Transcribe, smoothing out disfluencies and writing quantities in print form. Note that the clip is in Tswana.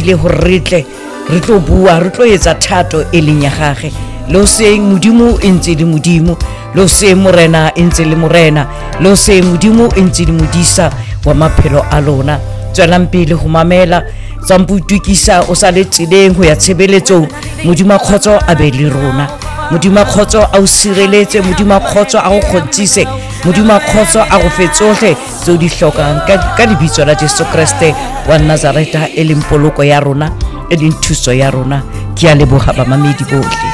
tlile hore re tlo bua re tlo etsa thato e leng ya gage lo seng modimo e ntse le modimo lo seng morena e ntse le morena lo seng modimo e ntse le modisa wa maphelo a lona tswelang pele ho mamela tsamputukisa o sa le tseleng ho ya tshebeletsong modimo khotso a be le rona modimo khotso a o sireletse modimo khotso a go kgontise modimo khotso a go fetsohle tso di hlokang ka lebitso la Jesu Kriste wa Nazareta e leng poloko ya rona e leng thuso ya rona ke a leboga ba mamedi bohle